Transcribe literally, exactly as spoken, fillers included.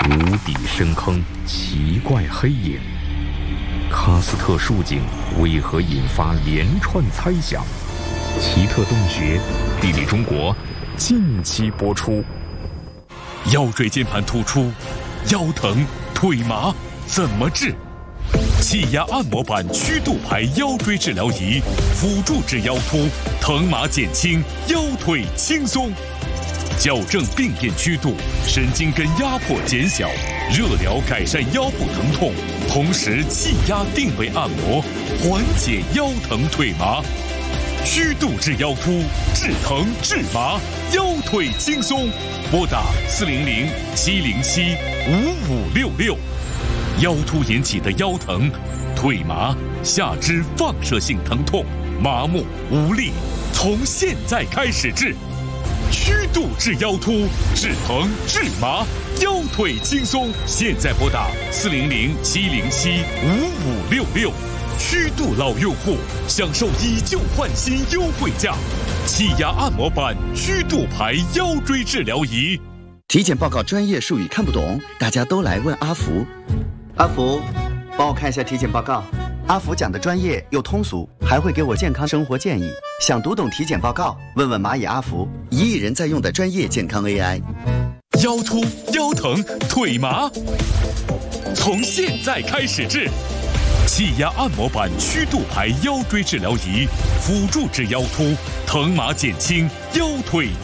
无底深坑，奇怪黑影，喀斯特竖井为何引发连串猜想？奇特洞穴，地理中国近期播出。 腰椎间盘突出，腰疼腿麻怎么治？气压按摩板曲度排腰椎治疗仪，辅助治腰突，疼麻减轻，腰腿轻松。矫正病变曲度，神经根压迫减小，热疗改善腰部疼痛，同时气压定位按摩，缓解腰疼腿麻。曲度治腰突，治疼治麻，腰腿轻松。拨打四零零七零七五五六六。腰突引起的腰疼、腿麻、下肢放射性疼痛、麻木无力，从现在开始治。曲度治腰突，治疼治麻，腰腿轻松。现在拨打四零零七零七五五六六。曲度老用户享受以旧换新优惠价，气压按摩板曲度排腰椎治疗仪。 体检报告专业术语看不懂，大家都来问阿福。阿福，帮我看一下体检报告。阿福讲的专业又通俗，还会给我健康生活建议。想读懂体检报告，问问蚂蚁阿福，一亿人在用的专业健康 A I。 腰突、腰疼、腿麻，从现在开始治。气压按摩板曲度排腰椎治疗仪，辅助治腰突，疼麻减轻，腰腿